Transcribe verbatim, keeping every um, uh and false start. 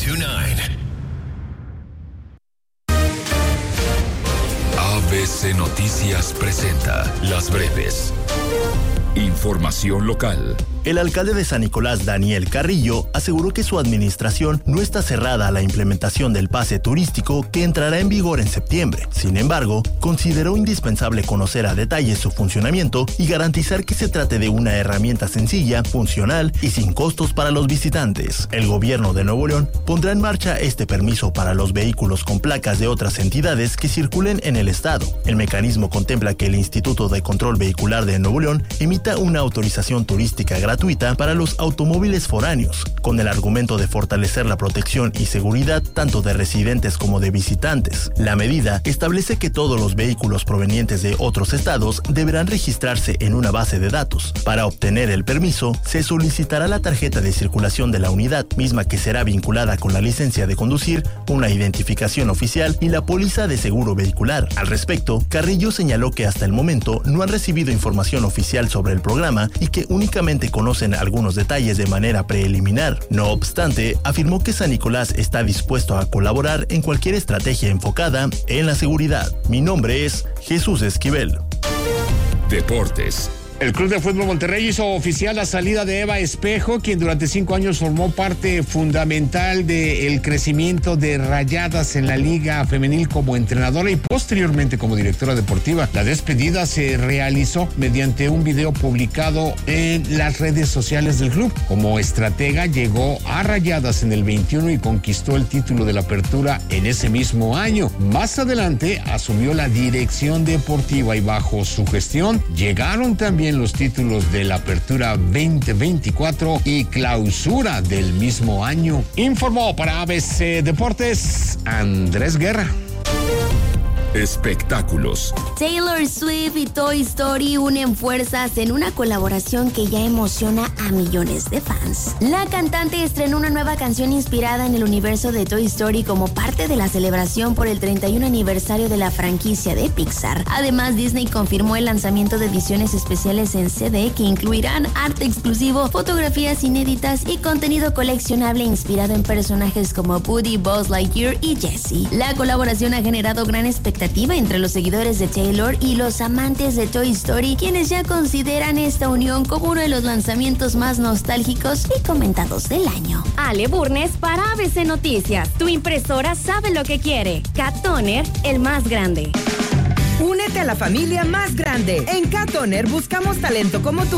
nueve. A B C Noticias presenta Las Breves. Información local. El alcalde de San Nicolás, Daniel Carrillo, aseguró que su administración no está cerrada a la implementación del pase turístico que entrará en vigor en septiembre. Sin embargo, consideró indispensable conocer a detalle su funcionamiento y garantizar que se trate de una herramienta sencilla, funcional y sin costos para los visitantes. El gobierno de Nuevo León pondrá en marcha este permiso para los vehículos con placas de otras entidades que circulen en el estado. El mecanismo contempla que el Instituto de Control Vehicular de Nuevo León emita una autorización turística gratuita gratuita para los automóviles foráneos, con el argumento de fortalecer la protección y seguridad tanto de residentes como de visitantes. La medida establece que todos los vehículos provenientes de otros estados deberán registrarse en una base de datos. Para obtener el permiso, se solicitará la tarjeta de circulación de la unidad, misma que será vinculada con la licencia de conducir, una identificación oficial y la póliza de seguro vehicular. Al respecto, Carrillo señaló que hasta el momento no han recibido información oficial sobre el programa y que únicamente conocen algunos detalles de manera preliminar. No obstante, afirmó que San Nicolás está dispuesto a colaborar en cualquier estrategia enfocada en la seguridad. Mi nombre es Jesús Esquivel. Deportes. El Club de Fútbol Monterrey hizo oficial la salida de Eva Espejo, quien durante cinco años formó parte fundamental del crecimiento de Rayadas en la Liga Femenil como entrenadora y posteriormente como directora deportiva. La despedida se realizó mediante un video publicado en las redes sociales del club. Como estratega llegó a Rayadas en el veintiuno y conquistó el título de la Apertura en ese mismo año. Más adelante asumió la dirección deportiva y bajo su gestión llegaron también los títulos de la Apertura veinte veinticuatro y Clausura del mismo año. Informó para A B C Deportes Andrés Guerra. Espectáculos. Taylor Swift y Toy Story unen fuerzas en una colaboración que ya emociona a millones de fans. La cantante estrenó una nueva canción inspirada en el universo de Toy Story como parte de la celebración por el treinta y uno aniversario de la franquicia de Pixar. Además, Disney confirmó el lanzamiento de ediciones especiales en C D que incluirán arte exclusivo, fotografías inéditas y contenido coleccionable inspirado en personajes como Woody, Buzz Lightyear y Jessie. La colaboración ha generado gran expectativa entre los seguidores de Taylor y los amantes de Toy Story, quienes ya consideran esta unión como uno de los lanzamientos más nostálgicos y comentados del año. Ale Burnes para A B C Noticias. Tu impresora sabe lo que quiere. Cat Toner, el más grande. Únete a la familia más grande. En Cat Toner buscamos talento como tú